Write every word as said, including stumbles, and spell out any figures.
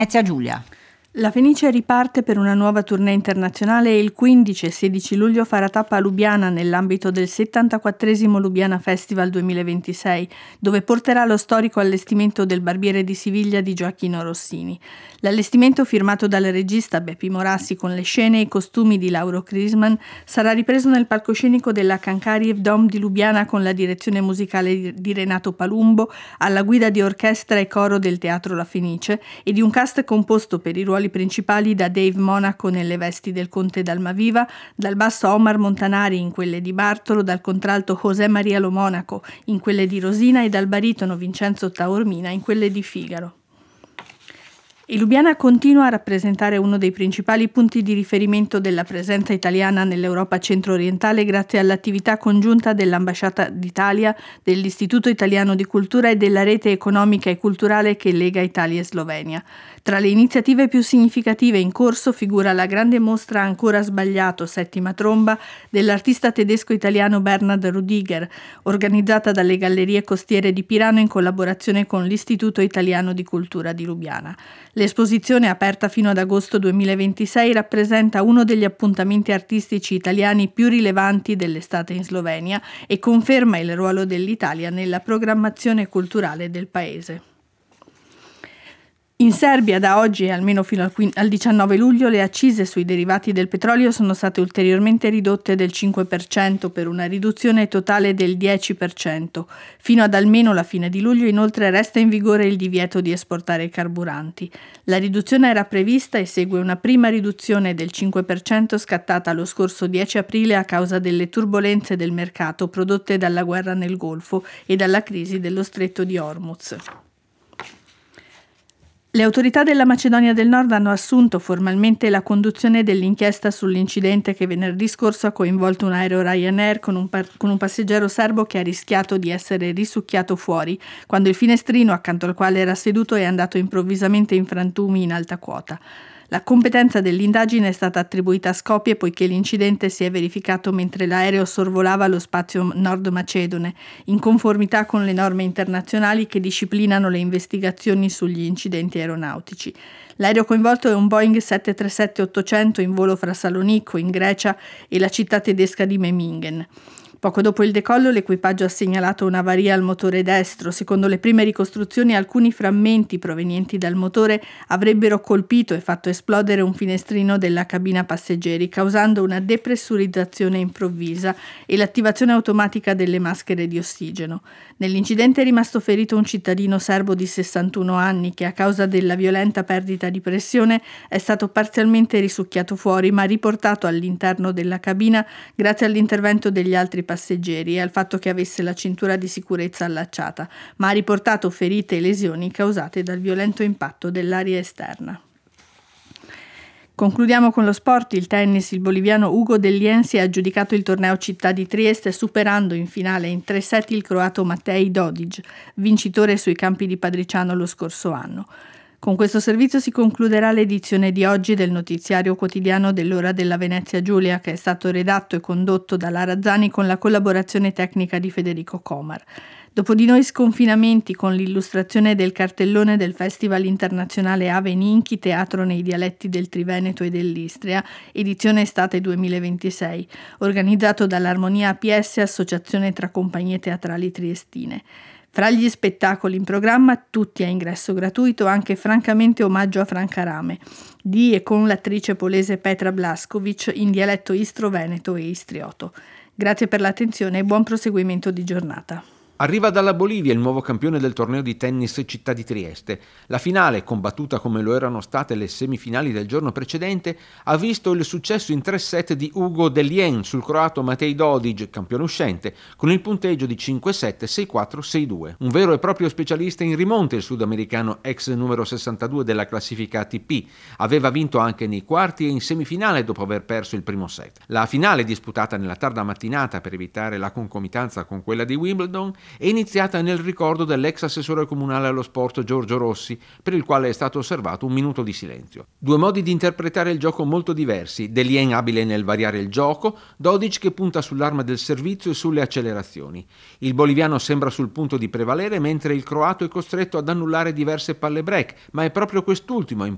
Venezia Giulia. La Fenice riparte per una nuova tournée internazionale e il quindici e sedici luglio farà tappa a Lubiana nell'ambito del settantaquattresimo Lubiana Festival duemilaventisei, dove porterà lo storico allestimento del Barbiere di Siviglia di Gioacchino Rossini. L'allestimento, firmato dal regista Beppi Morassi con le scene e i costumi di Lauro Krisman, sarà ripreso nel palcoscenico della Cankariev Dom di Lubiana con la direzione musicale di Renato Palumbo, alla guida di orchestra e coro del Teatro La Fenice e di un cast composto per i ruoli principali da Dave Monaco nelle vesti del conte d'Almaviva, dal basso Omar Montanari in quelle di Bartolo, dal contralto José María Lo Monaco in quelle di Rosina e dal baritono Vincenzo Taormina in quelle di Figaro. Il Lubiana continua a rappresentare uno dei principali punti di riferimento della presenza italiana nell'Europa centro-orientale grazie all'attività congiunta dell'Ambasciata d'Italia, dell'Istituto Italiano di Cultura e della rete economica e culturale che lega Italia e Slovenia. Tra le iniziative più significative in corso figura la grande mostra Ancora sbagliato, settima tromba, dell'artista tedesco-italiano Bernhard Rudiger, organizzata dalle Gallerie Costiere di Pirano in collaborazione con l'Istituto Italiano di Cultura di Lubiana. L'esposizione, aperta fino ad agosto duemilaventisei, rappresenta uno degli appuntamenti artistici italiani più rilevanti dell'estate in Slovenia e conferma il ruolo dell'Italia nella programmazione culturale del paese. In Serbia da oggi e almeno fino al diciannove luglio le accise sui derivati del petrolio sono state ulteriormente ridotte del cinque per cento per una riduzione totale del dieci per cento. Fino ad almeno la fine di luglio inoltre resta in vigore il divieto di esportare carburanti. La riduzione era prevista e segue una prima riduzione del cinque per cento scattata lo scorso dieci aprile a causa delle turbolenze del mercato prodotte dalla guerra nel Golfo e dalla crisi dello stretto di Hormuz. Le autorità della Macedonia del Nord hanno assunto formalmente la conduzione dell'inchiesta sull'incidente che venerdì scorso ha coinvolto un aereo Ryanair con un, par- con un passeggero serbo che ha rischiato di essere risucchiato fuori quando il finestrino accanto al quale era seduto è andato improvvisamente in frantumi in alta quota. La competenza dell'indagine è stata attribuita a Skopje poiché l'incidente si è verificato mentre l'aereo sorvolava lo spazio nord-macedone, in conformità con le norme internazionali che disciplinano le investigazioni sugli incidenti aeronautici. L'aereo coinvolto è un Boeing sette tre sette ottocento in volo fra Salonicco, in Grecia, e la città tedesca di Memmingen. Poco dopo il decollo l'equipaggio ha segnalato un'avaria al motore destro. Secondo le prime ricostruzioni alcuni frammenti provenienti dal motore avrebbero colpito e fatto esplodere un finestrino della cabina passeggeri, causando una depressurizzazione improvvisa e l'attivazione automatica delle maschere di ossigeno. Nell'incidente è rimasto ferito un cittadino serbo di sessantuno anni che a causa della violenta perdita di pressione è stato parzialmente risucchiato fuori ma riportato all'interno della cabina grazie all'intervento degli altri passeggeri e al fatto che avesse la cintura di sicurezza allacciata, ma ha riportato ferite e lesioni causate dal violento impatto dell'aria esterna. Concludiamo con lo sport. Il tennis. Il boliviano Hugo Dellien si è aggiudicato il torneo Città di Trieste superando in finale in tre set il croato Matej Dodic, vincitore sui campi di Padriciano lo scorso anno. Con questo servizio si concluderà l'edizione di oggi del notiziario quotidiano dell'Ora della Venezia Giulia, che è stato redatto e condotto da Lara Zani con la collaborazione tecnica di Federico Comar. Dopo di noi sconfinamenti con l'illustrazione del cartellone del Festival Internazionale Ave Ninchi, teatro nei dialetti del Triveneto e dell'Istria, edizione estate duemilaventisei, organizzato dall'Armonia A P S, associazione tra compagnie teatrali triestine. Fra gli spettacoli in programma, tutti a ingresso gratuito, anche Francamente omaggio a Franca Rame, di e con l'attrice polese Petra Blaskovic in dialetto istro-veneto e istrioto. Grazie per l'attenzione e buon proseguimento di giornata. Arriva dalla Bolivia il nuovo campione del torneo di tennis Città di Trieste. La finale, combattuta come lo erano state le semifinali del giorno precedente, ha visto il successo in tre set di Hugo Dellien sul croato Matej Dodic, campione uscente, con il punteggio di cinque sette, sei quattro, sei due. Un vero e proprio specialista in rimonte il sudamericano, ex numero sessantadue della classifica A T P. Aveva vinto anche nei quarti e in semifinale dopo aver perso il primo set. La finale, disputata nella tarda mattinata per evitare la concomitanza con quella di Wimbledon, è iniziata nel ricordo dell'ex assessore comunale allo sport Giorgio Rossi, per il quale è stato osservato un minuto di silenzio. Due modi di interpretare il gioco molto diversi: Dellien abile nel variare il gioco, Dodic che punta sull'arma del servizio e sulle accelerazioni. Il boliviano sembra sul punto di prevalere, mentre il croato è costretto ad annullare diverse palle break, ma è proprio quest'ultimo a